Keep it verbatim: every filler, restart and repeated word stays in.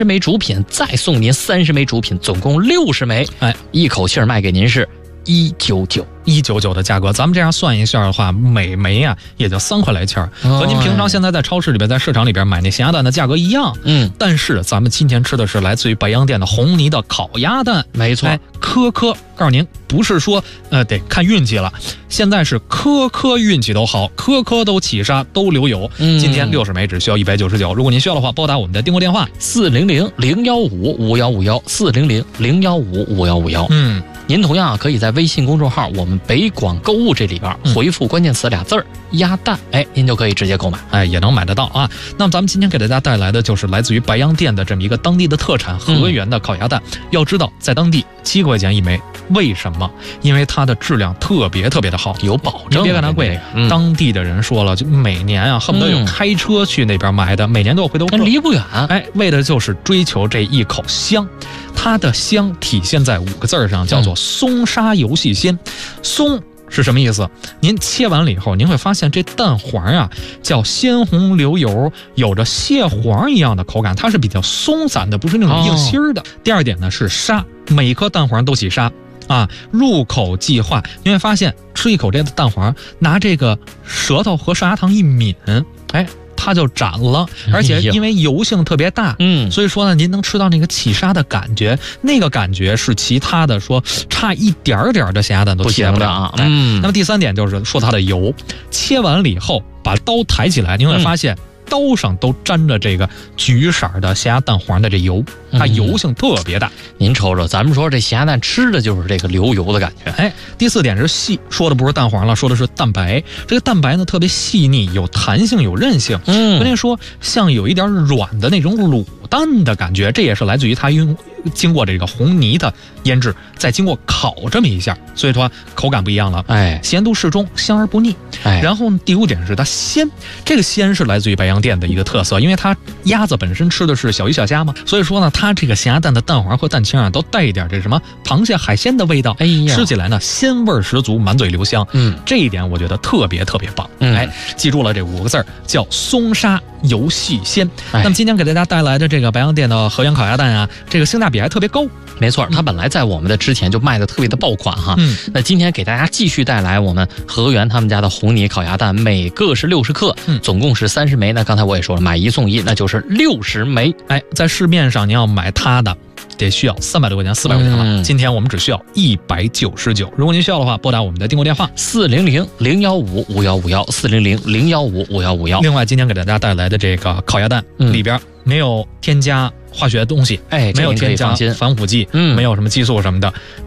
枚主品，再送您三十枚主品，总共六十枚， 哎， 一口气儿卖给您是一九九。 一九九的价格，咱们这样算一下的话，每枚啊也就三块来钱儿，和您平常现在在超市里边、在市场里边买那咸鸭蛋的价格一样。 嗯， 但是咱们今天吃的是来自于白洋淀的红泥的烤鸭蛋， 没错， 哎，颗颗，告诉您，不是说呃得看运气了，现在是颗颗运气都好，颗颗都起沙都流油。 嗯， 今天六十枚只需要一百九十九，如果您需要的话，拨打我们的订购电话四零零零幺五五幺五幺四零零零幺五五幺五幺。 嗯。 您同样可以在微信公众号我们北广购物这里边回复关键词俩字儿鸭蛋，哎，您就可以直接购买， 哎，也能买得到啊。那么咱们今天给大家带来的就是来自于白洋淀的这么一个当地的特产河源的烤鸭蛋。嗯、要知道，在当地七块钱一枚，为什么？因为它的质量特别特别的好， 有保证。 你别看它贵， 嗯、 当地的人说了，就每年啊，恨不得有开车去那边买的，嗯、每年都有回头客， 离不远。 哎，为的就是追求这一口香。它的香体现在五个字上，叫做松沙油细鲜。松是什么意思？您切完了以后，您会发现这蛋黄啊叫鲜红流油，有着蟹黄一样的口感，它是比较松散的，不是那种硬心儿的。哦、第二点呢是沙，每一颗蛋黄都起沙啊，入口即化。您会发现吃一口这个蛋黄，拿这个舌头和上牙膛一抿，哎。它就斩了，而且因为油性特别大，嗯，所以说呢，您能吃到那个起沙的感觉，那个感觉是其他的说差一点点的咸鸭蛋都体验不了啊。嗯，那么第三点就是说它的油，切完了以后把刀抬起来，您会发现。嗯刀上都沾着这个橘色的咸鸭蛋黄的这油，它油性特别大。 嗯、您瞅瞅，咱们说这咸鸭蛋吃的就是这个流油的感觉。 哎，第四点是细，说的不是蛋黄了，说的是蛋白。这个蛋白呢特别细腻，有弹性，有韧性。嗯，关键说像有一点软的那种卤蛋的感觉，这也是来自于它用经过这个红泥的腌制，再经过烤这么一下，所以说口感不一样了。哎，咸度适中，香而不腻。哎，然后第五点是它鲜，这个鲜是来自于白洋淀的一个特色，因为它鸭子本身吃的是小鱼小虾嘛，所以说呢，它这个咸鸭蛋的蛋黄和蛋清啊，都带一点这什么螃蟹海鲜的味道。哎呀，吃起来呢鲜味十足，满嘴留香。嗯，这一点我觉得特别特别棒。嗯，哎，记住了这五个字儿，叫松沙油细鲜。哎、那么今天给大家带来的这个白洋淀的河源烤鸭蛋啊，这个性价比还特别高。 没错，它本来在我们的之前就卖的特别的爆款哈。嗯，那今天给大家继续带来我们河源他们家的红泥烤鸭蛋，每个是六十克，嗯，总共是三十枚。那刚才我也说了，买一送一，那就是六十枚。 哎，在市面上您要买它的，得需要三百多块钱、四百块钱了。嗯、今天我们只需要一百九十九。如果您需要的话，拨打我们的订购电话四零零零幺五五幺五幺四零零零幺五五幺五幺。 另外，今天给大家带来的这个烤鸭蛋、嗯、里边没有添加化学东西， 哎， 没有添加防腐剂，嗯，没有什么激素什么的。